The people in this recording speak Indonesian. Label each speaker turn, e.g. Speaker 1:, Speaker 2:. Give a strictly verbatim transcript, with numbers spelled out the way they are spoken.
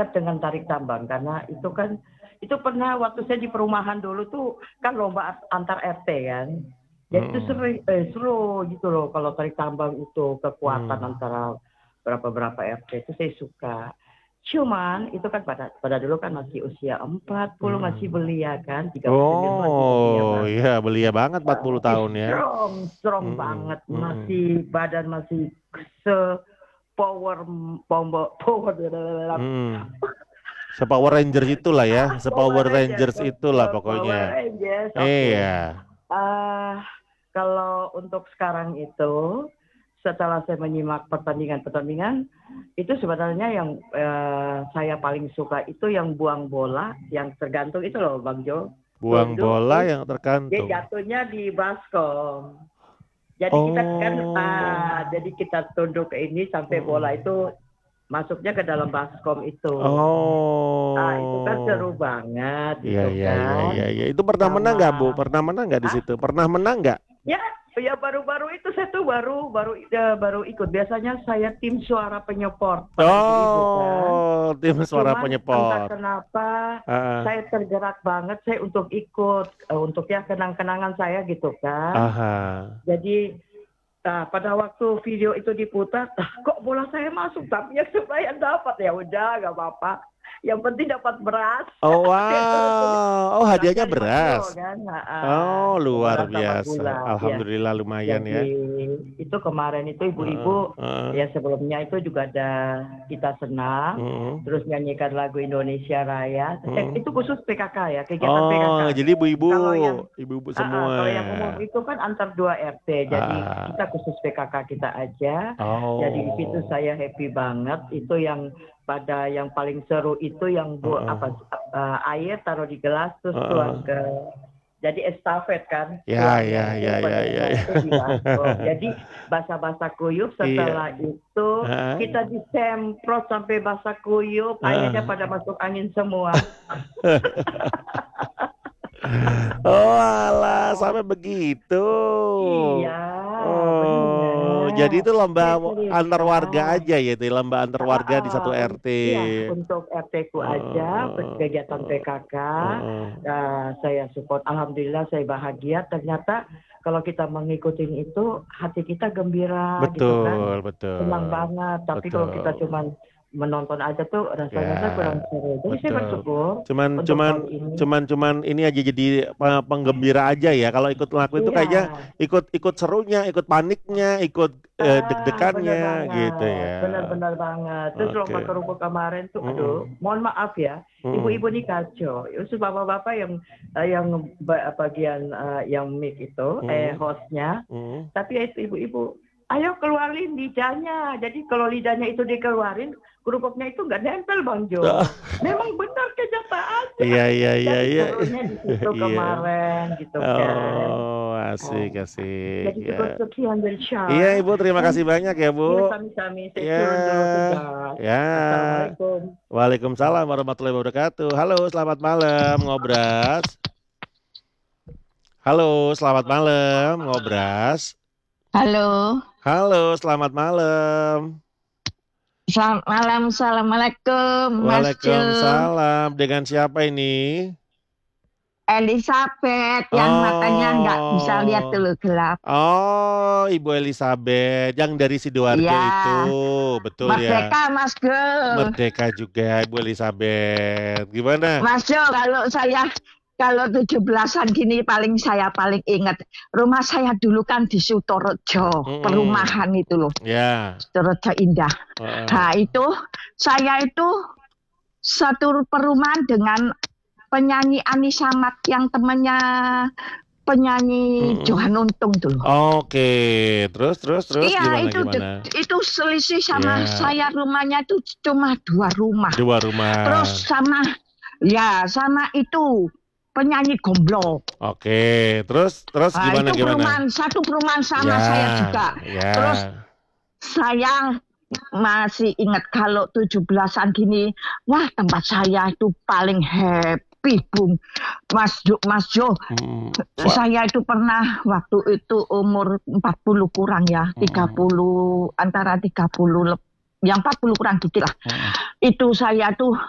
Speaker 1: banget dengan tarik tambang karena itu kan itu pernah waktu saya di perumahan dulu tuh kan lomba antar R T kan. Jadi itu seru,
Speaker 2: Mm-mm.
Speaker 1: eh, seru gitu loh kalau tarik tambang itu kekuatan
Speaker 2: Hmm.
Speaker 1: antara berapa-berapa R T itu saya suka. Cuman itu kan pada pada dulu kan masih usia empat puluh masih
Speaker 2: Mm-mm.
Speaker 1: belia kan, tiga puluh sembilan itu masih belia
Speaker 2: Oh,
Speaker 1: banget.
Speaker 2: iya belia banget empat
Speaker 1: Eh,
Speaker 2: puluh
Speaker 1: masih
Speaker 2: tahun ya.
Speaker 1: strong, strong
Speaker 2: Mm-mm.
Speaker 1: banget,
Speaker 2: Mm-mm.
Speaker 1: masih badan masih se power power power
Speaker 2: Mm-mm. Sepower Rangers itulah ya,
Speaker 1: Power
Speaker 2: sepower
Speaker 1: Rangers,
Speaker 2: Rangers itulah pokoknya.
Speaker 1: Power Rangers. Oke. Okay.
Speaker 2: Iya.
Speaker 1: Uh, kalau untuk sekarang itu, setelah saya menyimak pertandingan-pertandingan, itu sebenarnya yang uh, saya paling suka itu yang buang bola, yang tergantung itu loh, Bang Jo.
Speaker 2: Buang
Speaker 1: Tunduk,
Speaker 2: bola
Speaker 1: terus
Speaker 2: yang
Speaker 1: dia
Speaker 2: tergantung.
Speaker 1: jatuhnya di baskom. Jadi kita kan,
Speaker 2: Oh.
Speaker 1: uh, jadi kita tunduk ke ini sampai bola
Speaker 2: Mm-mm.
Speaker 1: itu masuknya ke dalam baskom itu. Ah, itu kan
Speaker 2: Oh.
Speaker 1: seru banget
Speaker 2: Iya,
Speaker 1: gitu
Speaker 2: iya, iya,
Speaker 1: kan.
Speaker 2: iya, iya. Itu pernah menang
Speaker 1: Sama
Speaker 2: nggak, Bu? Pernah menang nggak di
Speaker 1: ah,
Speaker 2: situ? Pernah menang nggak?
Speaker 1: ya, ya baru-baru itu saya tuh baru baru ya, baru ikut. Biasanya saya tim suara penyoport para ibu-ibu kan.
Speaker 2: Oh, tim suara
Speaker 1: Cuman entah
Speaker 2: penyepot.
Speaker 1: kenapa
Speaker 2: Ah,
Speaker 1: saya tergerak banget saya untuk ikut eh, untuk ya kenang-kenangan saya gitu kan.
Speaker 2: aha.
Speaker 1: Jadi nah, pada waktu video itu diputar, ah, kok bola saya masuk tapi yang sebelah dapat ya udah nggak apa-apa. Yang penting dapat beras.
Speaker 2: Oh,
Speaker 1: Itu
Speaker 2: wow. Oh,
Speaker 1: berasnya
Speaker 2: hadiahnya
Speaker 1: lima kilo
Speaker 2: beras.
Speaker 1: kan.
Speaker 2: Oh,
Speaker 1: Nah,
Speaker 2: luar
Speaker 1: beras sama
Speaker 2: biasa.
Speaker 1: gula ya.
Speaker 2: Alhamdulillah lumayan
Speaker 1: Jadi
Speaker 2: ya.
Speaker 1: itu kemarin itu
Speaker 2: Heeh,
Speaker 1: ibu-ibu
Speaker 2: heeh,
Speaker 1: ya sebelumnya itu juga ada kita senam,
Speaker 2: heeh,
Speaker 1: terus nyanyikan lagu Indonesia Raya. Eh,
Speaker 2: heeh.
Speaker 1: itu khusus P K K ya, kegiatan
Speaker 2: Oh,
Speaker 1: P K K.
Speaker 2: jadi ibu-ibu,
Speaker 1: Kalau yang
Speaker 2: ibu-ibu
Speaker 1: ah, ah,
Speaker 2: semua.
Speaker 1: kalau yang umum itu kan antar dua R T, jadi kita
Speaker 2: Ah,
Speaker 1: khusus P K K kita aja. Jadi di situ
Speaker 2: oh,
Speaker 1: saya happy banget. Itu yang pada yang paling seru itu yang bu
Speaker 2: heeh,
Speaker 1: apa uh, air taruh di gelas terus
Speaker 2: heeh.
Speaker 1: tuang ke jadi estafet kan
Speaker 2: Ya,
Speaker 1: tuangnya
Speaker 2: ya,
Speaker 1: itu
Speaker 2: ya, ya,
Speaker 1: pada
Speaker 2: ya, ya.
Speaker 1: saat itu di baskom. Jadi basah-basah kuyup
Speaker 2: Iya.
Speaker 1: setelah itu
Speaker 2: Heeh,
Speaker 1: kita disemprot sampai basah kuyup akhirnya
Speaker 2: heeh.
Speaker 1: pada masuk angin semua.
Speaker 2: Oh, alah, sampai begitu.
Speaker 1: Iya,
Speaker 2: Oh, jadi
Speaker 1: benar.
Speaker 2: itu lomba
Speaker 1: Saya
Speaker 2: w- antar
Speaker 1: cerita.
Speaker 2: warga aja ya, itu lomba antar
Speaker 1: Ah,
Speaker 2: warga di satu
Speaker 1: ah,
Speaker 2: R T.
Speaker 1: un- iya, untuk R T ku aja
Speaker 2: Oh,
Speaker 1: kegiatan
Speaker 2: oh,
Speaker 1: P K K.
Speaker 2: oh, oh.
Speaker 1: Nah, saya support. Alhamdulillah saya bahagia. Ternyata kalau kita mengikuti itu hati kita gembira gitu kan,
Speaker 2: Betul,
Speaker 1: senang
Speaker 2: betul,
Speaker 1: banget. Tapi kalau kita
Speaker 2: betul.
Speaker 1: cuma menonton aja tuh
Speaker 2: Ya,
Speaker 1: rasanya saya kurang seru. Jadi saya
Speaker 2: betul.
Speaker 1: bersyukur
Speaker 2: Cuman,
Speaker 1: untuk
Speaker 2: cuman,
Speaker 1: hari ini.
Speaker 2: cuman, cuman ini aja jadi pe- penggembira aja ya. Kalau ikut ngelakuin itu
Speaker 1: Iya.
Speaker 2: kayaknya ikut, ikut serunya, ikut paniknya, ikut eh,
Speaker 1: Ah,
Speaker 2: deg-degannya,
Speaker 1: benar
Speaker 2: gitu ya.
Speaker 1: banget, benar-benar banget. Terus
Speaker 2: Oke.
Speaker 1: lomba kerupuk kemarin tuh, aduh,
Speaker 2: Mm-mm.
Speaker 1: mohon maaf ya,
Speaker 2: Mm-mm.
Speaker 1: ibu-ibu nih kacau. Khusus bapak-bapak yang eh, yang ba- bagian eh, yang mic itu, eh
Speaker 2: Mm-mm.
Speaker 1: hostnya,
Speaker 2: Mm-mm.
Speaker 1: tapi ya itu ibu-ibu, ayo keluarin lidahnya. Jadi kalau lidahnya itu dikeluarin, kerupuknya itu nggak nempel Bang Jo. Memang benar kenyataannya.
Speaker 2: Iya, iya, iya,
Speaker 1: Jadi
Speaker 2: iya.
Speaker 1: serunya di situ
Speaker 2: Iya.
Speaker 1: kemarin gitu kan.
Speaker 2: Oh, asik,
Speaker 1: Ah,
Speaker 2: asik
Speaker 1: jadi
Speaker 2: ya.
Speaker 1: cukup sekian dari
Speaker 2: Iya,
Speaker 1: saya.
Speaker 2: Ibu, terima kasih banyak ya, Bu.
Speaker 1: Iya, sami-sami. Saya
Speaker 2: Ya,
Speaker 1: turun dulu sebentar.
Speaker 2: ya.
Speaker 1: Assalamualaikum.
Speaker 2: Waalaikumsalam warahmatullahi wabarakatuh. Halo, selamat malam, Ngobras. Halo, selamat malam, Ngobras.
Speaker 3: Halo,
Speaker 2: Halo, selamat malam.
Speaker 3: selamat malam, assalamualaikum, Mas Jo.
Speaker 2: Waalaikumsalam. Dengan siapa ini?
Speaker 3: Elizabeth yang matanya nggak bisa lihat
Speaker 2: Oh,
Speaker 3: dulu gelap.
Speaker 2: oh, Ibu Elizabeth yang dari Sidoarjo
Speaker 3: Iya,
Speaker 2: itu, betul ya.
Speaker 3: Merdeka, Mas Jo.
Speaker 2: Merdeka juga, Ibu Elizabeth. Gimana?
Speaker 3: Mas Jo, kalau saya kalau tujuh belasan gini paling saya paling ingat rumah saya dulu kan di Sutorejo,
Speaker 2: Mm-mm.
Speaker 3: perumahan itu loh,
Speaker 2: Ya,
Speaker 3: Sutorejo Indah.
Speaker 2: heeh.
Speaker 3: Nah itu saya itu satu perumahan dengan penyanyi Ani Samad yang temannya penyanyi
Speaker 2: Mm-mm.
Speaker 3: Johan Untung dulu.
Speaker 2: Oke, terus, terus, terus
Speaker 3: Iya,
Speaker 2: gimana,
Speaker 3: itu de-
Speaker 2: gimana?
Speaker 3: itu selisih sama
Speaker 2: Ya,
Speaker 3: saya rumahnya itu cuma dua rumah.
Speaker 2: dua
Speaker 3: Terus
Speaker 2: rumah.
Speaker 3: sama ya sama itu penyanyi Gomblo.
Speaker 2: Oke, terus, terus
Speaker 3: Nah,
Speaker 2: gimana,
Speaker 3: itu
Speaker 2: gimana?
Speaker 3: perumahan satu perumahan sama
Speaker 2: Ya,
Speaker 3: saya juga.
Speaker 2: ya.
Speaker 3: Terus saya masih ingat kalau tujuh belasan gini, wah tempat saya itu paling happy, Bung. Mas Jo, Mas Jo,
Speaker 2: Mm, Wah,
Speaker 3: saya itu pernah waktu itu umur empat puluh kurang ya, tiga
Speaker 2: mm,
Speaker 3: puluh antara tiga puluh leb- yang empat puluh kurang dikit lah.
Speaker 2: mm.
Speaker 3: Itu saya tuh